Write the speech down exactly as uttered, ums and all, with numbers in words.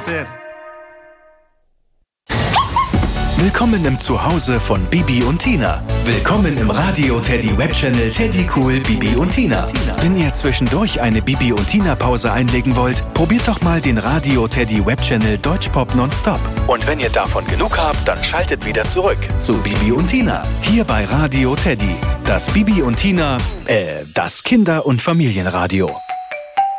sehr. Willkommen im Zuhause von Bibi und Tina. Willkommen im Radio Teddy Webchannel Teddy Cool Bibi und Tina. Wenn ihr zwischendurch eine Bibi und Tina Pause einlegen wollt, probiert doch mal den Radio Teddy Webchannel Deutschpop Nonstop. Und wenn ihr davon genug habt, dann schaltet wieder zurück zu Bibi und Tina. Hier bei Radio Teddy. Das Bibi und Tina, äh, das Kinder- und Familienradio.